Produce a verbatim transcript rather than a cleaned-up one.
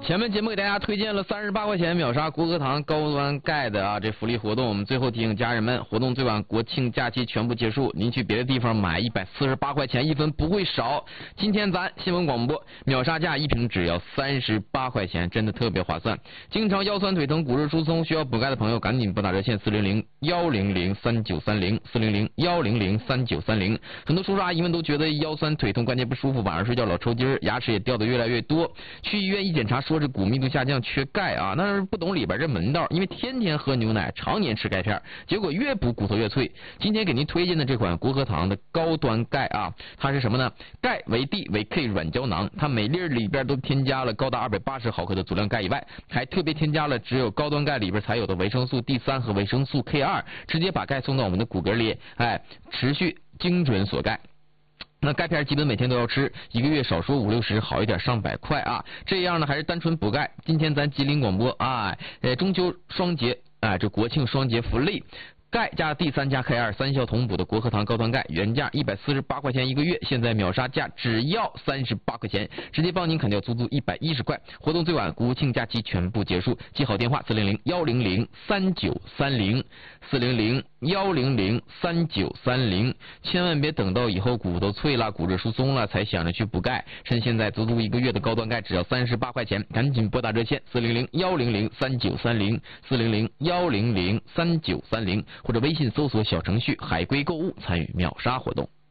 前面节目给大家推荐了三十八块钱秒杀国科堂高端钙的啊这福利活动，我们最后提醒家人们，活动最晚国庆假期全部结束，您去别的地方买一百四十八块钱一分不会少。今天咱新闻广播秒杀价一瓶只要三十八块钱，真的特别划算。经常腰酸腿疼、骨质疏松需要补钙的朋友，赶紧拨打热线四零零幺零零三九三零四零零幺零零三九三零。很多叔叔阿姨们都觉得腰酸腿痛、关节不舒服，晚上睡觉老抽筋儿，牙齿也掉的越来越多，去医院一检查说是骨密度下降、缺钙啊，那是不懂里边这门道，因为天天喝牛奶，常年吃钙片，结果越补骨头越脆。今天给您推荐的这款国科堂的高端钙啊，它是什么呢？钙为 D 为 K 软胶囊，它每粒里边都添加了高达二百八十毫克的足量钙以外，还特别添加了只有高端钙里边才有的维生素 D 三和维生素 K 二，直接把钙送到我们的骨骼里，哎，持续精准锁钙。那钙片基本每天都要吃，一个月少说五六十，好一点上百块啊！这样呢还是单纯补钙。今天咱吉林广播啊，呃中秋双节啊，这国庆双节福利。钙加 D 三加 K 二三效同补的国科堂高端钙，原价一百四十八块钱一个月，现在秒杀价只要三十八块钱，直接帮您砍掉足足一百一十块。活动最晚国庆假期全部结束，记好电话四零零幺零零三九三零四零零幺零零三九三零，千万别等到以后骨头脆了、骨质疏松了才想着去补钙，趁现在足足一个月的高端钙只要三十八块钱，赶紧拨打热线四零零幺零零三九三零四零零幺零零三九三零。或者微信搜索小程序海龟购物参与秒杀活动。